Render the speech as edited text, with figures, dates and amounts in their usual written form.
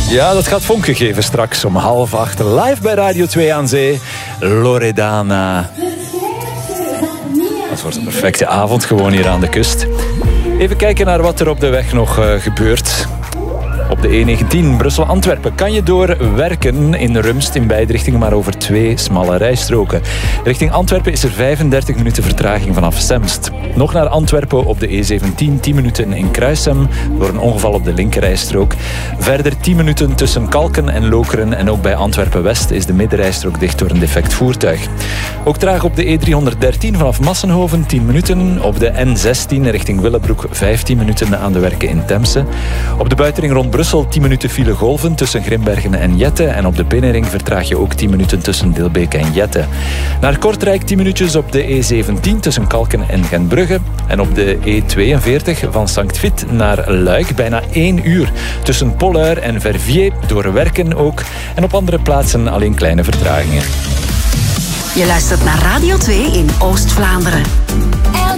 Ja, dat gaat vonken geven straks om 7:30 live bij Radio 2 aan Zee. Loredana. Dat wordt een perfecte avond gewoon hier aan de kust. Even kijken naar wat er op de weg nog gebeurt. Op de E19 Brussel-Antwerpen kan je doorwerken in Rumst in beide richtingen, maar over 2 smalle rijstroken. Richting Antwerpen is er 35 minuten vertraging vanaf Semst. Nog naar Antwerpen op de E17 10 minuten in Kruissem door een ongeval op de linkerrijstrook. Verder 10 minuten tussen Kalken en Lokeren en ook bij Antwerpen-West is de middenrijstrook dicht door een defect voertuig. Ook traag op de E313 vanaf Massenhoven 10 minuten. Op de N16 richting Willebroek 15 minuten aan de werken in Temse. Op de buitenring rond Brussel 10 minuten file golven tussen Grimbergen en Jette. En op de binnenring vertraag je ook 10 minuten tussen Dilbeek en Jette. Naar Kortrijk 10 minuutjes op de E17 tussen Kalken en Gentbrugge. En op de E42 van Sankt Vith naar Luik bijna 1 uur tussen Poluir en Verviers door werken ook. En op andere plaatsen alleen kleine vertragingen. Je luistert naar Radio 2 in Oost-Vlaanderen.